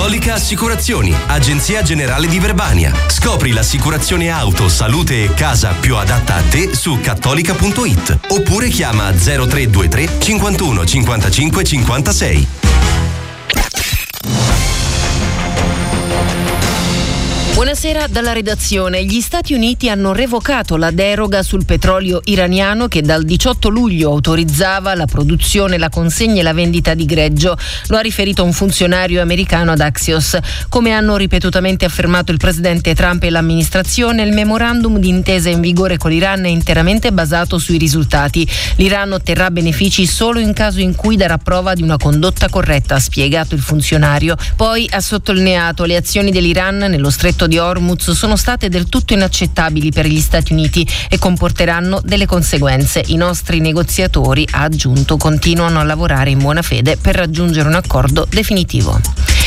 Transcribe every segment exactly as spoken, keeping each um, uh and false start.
Cattolica Assicurazioni, agenzia generale di Verbania. Scopri l'assicurazione auto, salute e casa più adatta a te su cattolica punto it oppure chiama zero tre due tre cinquantuno cinquantacinque cinquantasei. Buonasera dalla redazione. Gli Stati Uniti hanno revocato la deroga sul petrolio iraniano che dal diciotto luglio autorizzava la produzione, la consegna e la vendita di greggio. Lo ha riferito un funzionario americano ad Axios. Come hanno ripetutamente affermato il presidente Trump e l'amministrazione, il memorandum di intesa in vigore con l'Iran è interamente basato sui risultati. L'Iran otterrà benefici solo in caso in cui darà prova di una condotta corretta, ha spiegato il funzionario. Poi ha sottolineato: le azioni dell'Iran nello stretto di Hormuz sono state del tutto inaccettabili per gli Stati Uniti e comporteranno delle conseguenze. I nostri negoziatori, ha aggiunto, continuano a lavorare in buona fede per raggiungere un accordo definitivo.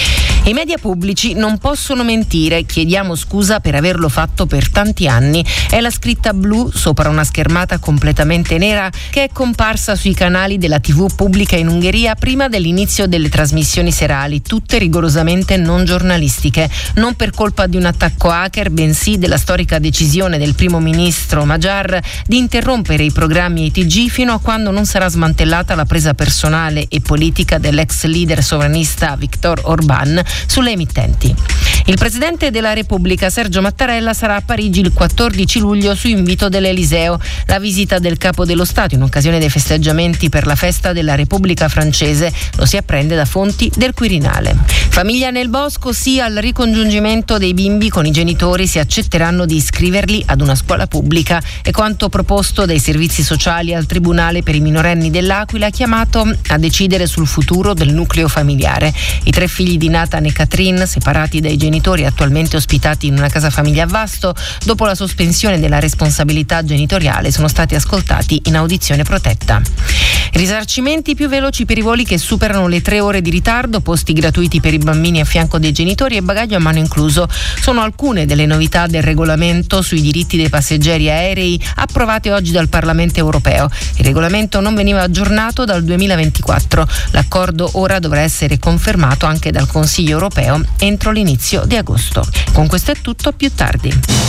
I media pubblici non possono mentire, chiediamo scusa per averlo fatto per tanti anni. È la scritta blu sopra una schermata completamente nera che è comparsa sui canali della tivù pubblica in Ungheria prima dell'inizio delle trasmissioni serali, tutte rigorosamente non giornalistiche. Non per colpa di un attacco hacker, bensì della storica decisione del primo ministro Magyar di interrompere i programmi A T G fino a quando non sarà smantellata la presa personale e politica dell'ex leader sovranista Viktor Orbán sulle emittenti. Il presidente della Repubblica Sergio Mattarella sarà a Parigi il quattordici luglio su invito dell'Eliseo. La visita del capo dello Stato in occasione dei festeggiamenti per la festa della Repubblica francese, lo si apprende da fonti del Quirinale. Famiglia nel bosco, sì al ricongiungimento dei bimbi con i genitori se accetteranno di iscriverli ad una scuola pubblica. È quanto proposto dai servizi sociali al Tribunale per i minorenni dell'Aquila, chiamato a decidere sul futuro del nucleo familiare. I tre figli di Nathan e Catherine, separati dai genitori, attualmente ospitati in una casa famiglia a Vasto, dopo la sospensione della responsabilità genitoriale, sono stati ascoltati in audizione protetta. Risarcimenti più veloci per i voli che superano le tre ore di ritardo, posti gratuiti per i bambini a fianco dei genitori e bagaglio a mano incluso. Sono alcune delle novità del regolamento sui diritti dei passeggeri aerei approvate oggi dal Parlamento europeo. Il regolamento non veniva aggiornato dal duemilaventiquattro. L'accordo ora dovrà essere confermato anche dal Consiglio europeo entro l'inizio di agosto. Con questo è tutto, più tardi.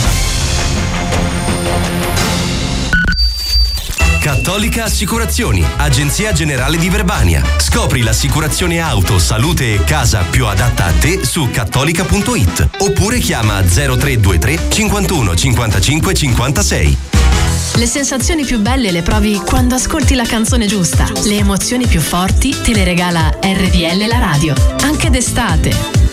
Cattolica Assicurazioni, agenzia generale di Verbania. Scopri l'assicurazione auto, salute e casa più adatta a te su cattolica punto it oppure chiama zero tre due tre cinquantuno cinquantacinque cinquantasei. Le sensazioni più belle le provi quando ascolti la canzone giusta. Le emozioni più forti te le regala R P L la radio, anche d'estate.